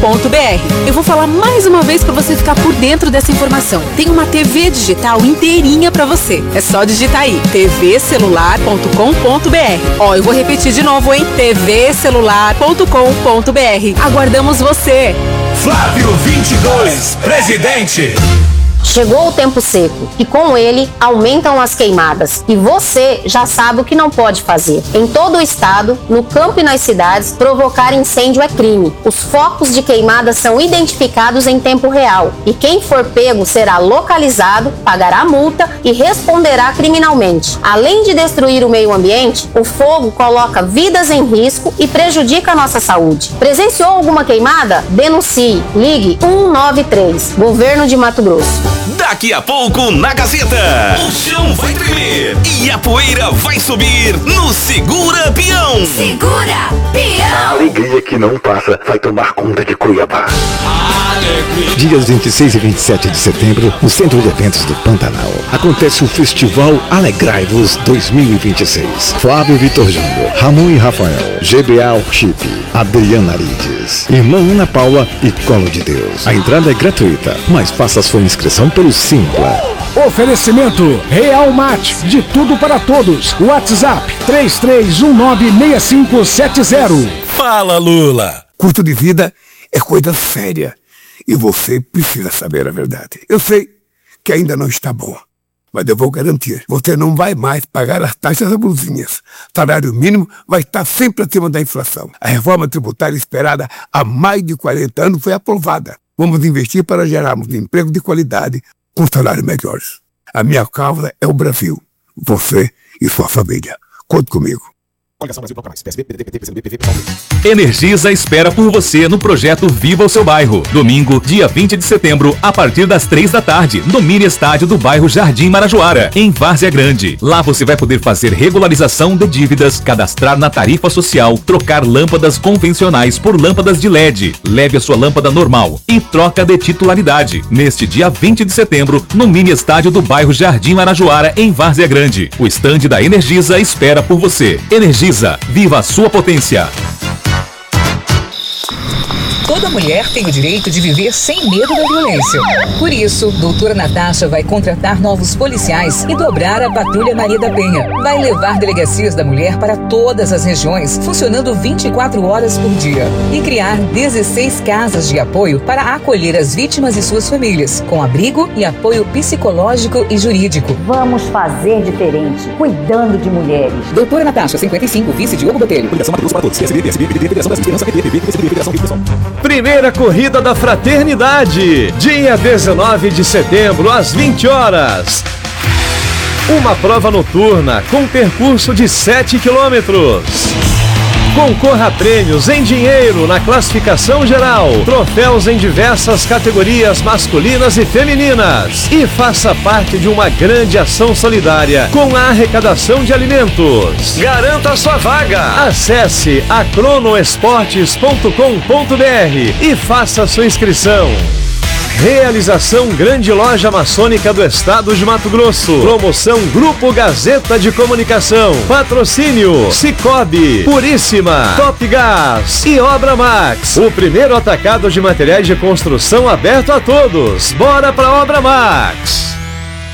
Eu vou falar mais uma vez para você ficar por dentro dessa informação. Tem uma TV digital inteirinha para você. É só digitar aí, tvcelular.com.br. Eu vou repetir de novo, hein? tvcelular.com.br. Aguardamos você. Flávio 22, presidente. Chegou o tempo seco e com ele aumentam as queimadas e você já sabe o que não pode fazer. Em todo o estado, no campo e nas cidades, provocar incêndio é crime. Os focos de queimada são identificados em tempo real e quem for pego será localizado, pagará multa e responderá criminalmente. Além de destruir o meio ambiente, o fogo coloca vidas em risco e prejudica a nossa saúde. Presenciou alguma queimada? Denuncie. Ligue 193. Governo de Mato Grosso. Daqui a pouco na Gazeta, o chão vai tremer e a poeira vai subir no Segura Peão. Segura Peão. A alegria que não passa vai tomar conta de Cuiabá. Dias 26 e 27 de setembro, no Centro de Eventos do Pantanal, acontece o Festival Alegrai-vos 2026. Flávio Vitor Júnior, Ramon e Rafael, GBA Worship, Adriana Arides, Irmã Ana Paula e Colo de Deus. A entrada é gratuita, mas faça sua inscrição pelo Simpla. Oferecimento Real Mate, de tudo para todos. WhatsApp 33196570. Fala, Lula. Custo de vida é coisa séria e você precisa saber a verdade. Eu sei que ainda não está bom, mas eu vou garantir, você não vai mais pagar as taxas abusinhas. Salário mínimo vai estar sempre acima da inflação. A reforma tributária esperada há mais de 40 anos foi aprovada. Vamos investir para gerarmos emprego de qualidade com salários melhores. A minha causa é o Brasil, você e sua família. Conte comigo. Energisa espera por você no projeto Viva o Seu Bairro. Domingo, dia 20 de setembro, a partir das 3 da tarde, no mini estádio do bairro Jardim Marajoara, em Várzea Grande. Lá você vai poder fazer regularização de dívidas, cadastrar na tarifa social, trocar lâmpadas convencionais por lâmpadas de LED. Leve a sua lâmpada normal e troca de titularidade. Neste dia 20 de setembro, no mini estádio do bairro Jardim Marajoara, em Várzea Grande. O estande da Energisa espera por você. Energisa, viva a sua potência. Toda mulher tem o direito de viver sem medo da violência. Por isso, doutora Natasha vai contratar novos policiais e dobrar a Patrulha Maria da Penha. Vai levar delegacias da mulher para todas as regiões, funcionando 24 horas por dia. E criar 16 casas de apoio para acolher as vítimas e suas famílias, com abrigo e apoio psicológico e jurídico. Vamos fazer diferente, cuidando de mulheres. Doutora Natasha, 55, vice Diogo Botelho. Federação Mato Grosso para todos. Federação das Esperanças, Federação Pessoal. Primeira corrida da Fraternidade, dia 19 de setembro, às 20 horas. Uma prova noturna com percurso de 7 quilômetros. Concorra a prêmios em dinheiro na classificação geral, troféus em diversas categorias masculinas e femininas. E faça parte de uma grande ação solidária com a arrecadação de alimentos. Garanta a sua vaga. Acesse acronoesportes.com.br e faça sua inscrição. Realização Grande Loja Maçônica do Estado de Mato Grosso. Promoção Grupo Gazeta de Comunicação. Patrocínio Cicobi, Puríssima, Top Gás e Obra Max. O primeiro atacado de materiais de construção aberto a todos. Bora pra Obra Max!